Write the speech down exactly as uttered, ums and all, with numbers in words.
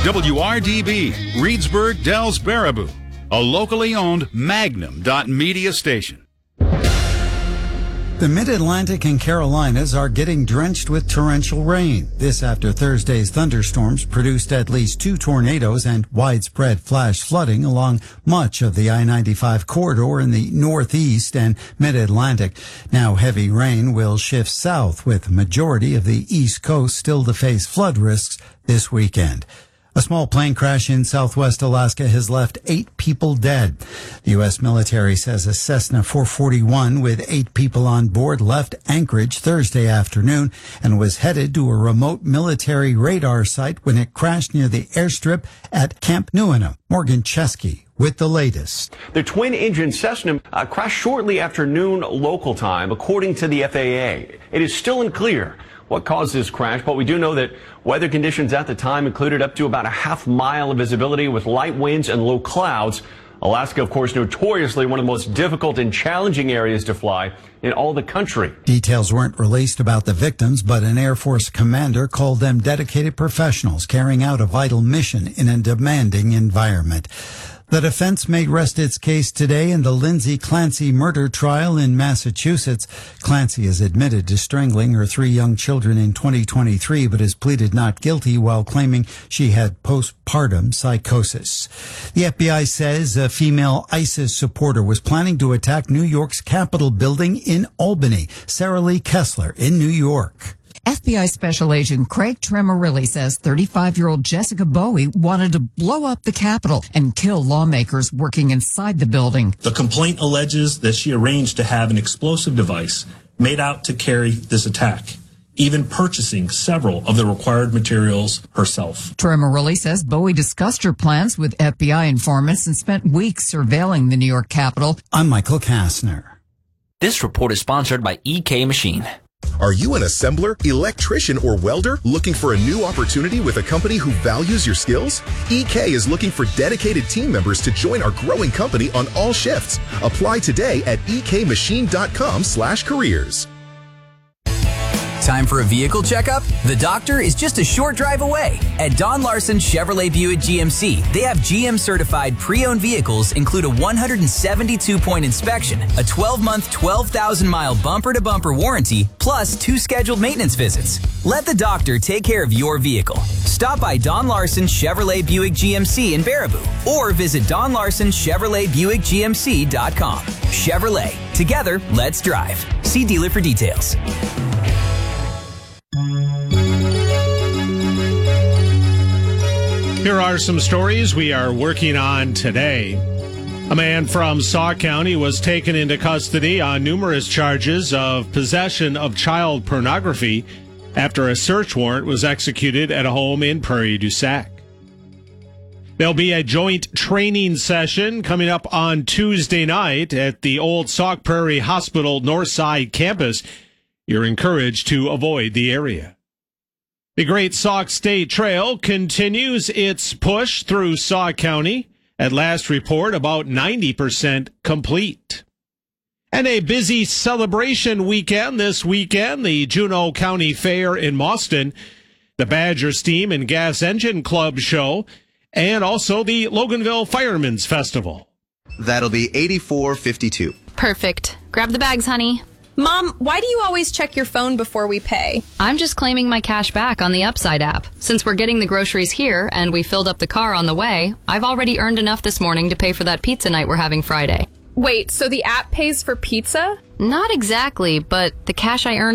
W R D B, Reedsburg, Dells, Baraboo, a locally owned Magnum Media station. The Mid-Atlantic and Carolinas are getting drenched with torrential rain. This after Thursday's thunderstorms produced at least two tornadoes and widespread flash flooding along much of the I ninety-five corridor in the Northeast and Mid-Atlantic. Now heavy rain will shift south, with the majority of the East Coast still to face flood risks this weekend. A small plane crash in southwest Alaska has left eight people dead. The U S military says a Cessna four forty-one with eight people on board left Anchorage Thursday afternoon and was headed to a remote military radar site when it crashed near the airstrip at Camp Newena. Morgan Chesky with the latest. The twin-engine Cessna uh, crashed shortly after noon local time, according to the F A A. It is still unclear what caused this crash, but we do know that weather conditions at the time included up to about a half mile of visibility with light winds and low clouds. Alaska, of course, notoriously one of the most difficult and challenging areas to fly in all the country. Details weren't released about the victims, but an Air Force commander called them dedicated professionals carrying out a vital mission in a demanding environment. The defense may rest its case today in the Lindsay Clancy murder trial in Massachusetts. Clancy has admitted to strangling her three young children in twenty twenty-three, but has pleaded not guilty while claiming she had postpartum psychosis. The F B I says a female ISIS supporter was planning to attack New York's Capitol building in Albany. Sarah Lee Kessler in New York. F B I Special Agent Craig Tremorilli says thirty-five-year-old Jessica Bowie wanted to blow up the Capitol and kill lawmakers working inside the building. The complaint alleges that she arranged to have an explosive device made out to carry this attack, even purchasing several of the required materials herself. Tremorilli says Bowie discussed her plans with F B I informants and spent weeks surveilling the New York Capitol. I'm Michael Kastner. This report is sponsored by E K Machine. Are you an assembler, electrician, or welder looking for a new opportunity with a company who values your skills? E K is looking for dedicated team members to join our growing company on all shifts. Apply today at e k machine dot com slash careers. Time for a vehicle checkup? The doctor is just a short drive away. At Don Larson Chevrolet Buick G M C, they have G M-certified pre-owned vehicles include a one hundred seventy-two point inspection, a twelve-month, twelve thousand mile bumper-to-bumper warranty, plus two scheduled maintenance visits. Let the doctor take care of your vehicle. Stop by Don Larson Chevrolet Buick G M C in Baraboo or visit Don Larson Chevrolet Buick G M C dot com. Chevrolet. Together, let's drive. See dealer for details. Here are some stories we are working on today. A man from Sauk County was taken into custody on numerous charges of possession of child pornography after a search warrant was executed at a home in Prairie du Sac. There'll be a joint training session coming up on Tuesday night at the old Sauk Prairie Hospital Northside campus. You're encouraged to avoid the area. The Great Sauk State Trail continues its push through Sauk County. At last report, about ninety percent complete. And a busy celebration weekend this weekend, the Juneau County Fair in Mauston, the Badger Steam and Gas Engine Club show, and also the Loganville Firemen's Festival. That'll be eighty-four fifty-two. Perfect. Grab the bags, honey. Mom, why do you always check your phone before we pay? I'm just claiming my cash back on the Upside app. Since we're getting the groceries here and we filled up the car on the way, I've already earned enough this morning to pay for that pizza night we're having Friday. Wait, so the app pays for pizza? Not exactly, but the cash I earn